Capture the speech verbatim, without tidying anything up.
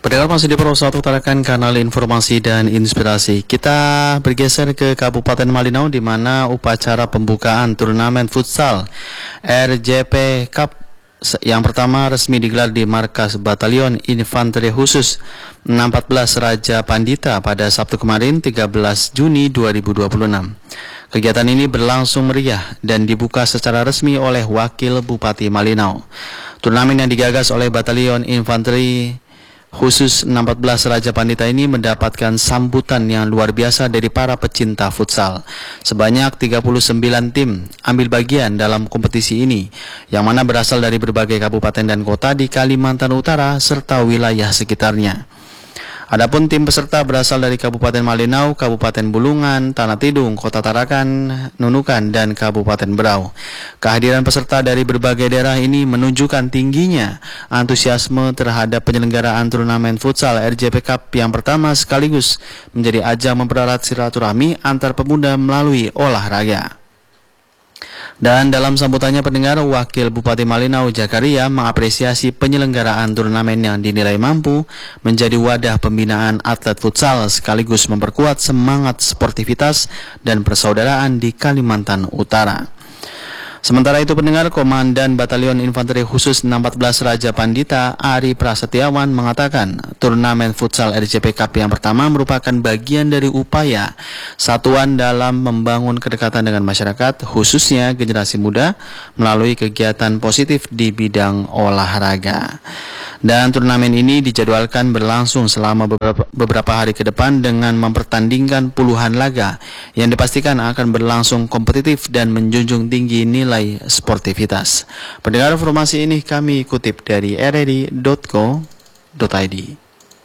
Pendengar masih di Pro satu utarakan kanal informasi dan inspirasi. Kita bergeser ke Kabupaten Malinau di mana upacara pembukaan turnamen futsal R J P Cup yang pertama resmi digelar di Markas Batalion Infanteri Khusus enam empat belas Raja Pandita pada Sabtu kemarin tiga belas Juni dua ribu dua puluh enam. Kegiatan ini berlangsung meriah dan dibuka secara resmi oleh Wakil Bupati Malinau. Turnamen yang digagas oleh Batalion Infanteri Khusus enam empat belas Raja Pandita ini mendapatkan sambutan yang luar biasa dari para pecinta futsal. Sebanyak tiga puluh sembilan tim ambil bagian dalam kompetisi ini, yang mana berasal dari berbagai kabupaten dan kota di Kalimantan Utara serta wilayah sekitarnya. Adapun tim peserta berasal dari Kabupaten Malinau, Kabupaten Bulungan, Tanah Tidung, Kota Tarakan, Nunukan, dan Kabupaten Berau. Kehadiran peserta dari berbagai daerah ini menunjukkan tingginya antusiasme terhadap penyelenggaraan turnamen futsal R J P Cup yang pertama sekaligus menjadi ajang mempererat silaturahmi antar pemuda melalui olahraga. Dan dalam sambutannya pendengar, Wakil Bupati Malinau Zakaria mengapresiasi penyelenggaraan turnamen yang dinilai mampu menjadi wadah pembinaan atlet futsal sekaligus memperkuat semangat sportivitas dan persaudaraan di Kalimantan Utara. Sementara itu pendengar, Komandan Batalion Infanteri Khusus enam empat belas Raja Pandita Ari Prasetyawan mengatakan turnamen futsal R J P Cup yang pertama merupakan bagian dari upaya satuan dalam membangun kedekatan dengan masyarakat, khususnya generasi muda, melalui kegiatan positif di bidang olahraga. Dan turnamen ini dijadwalkan berlangsung selama beberapa, beberapa hari ke depan dengan mempertandingkan puluhan laga yang dipastikan akan berlangsung kompetitif dan menjunjung tinggi nilai sportivitas. Pendengar, informasi ini kami kutip dari r r i dot co dot i d.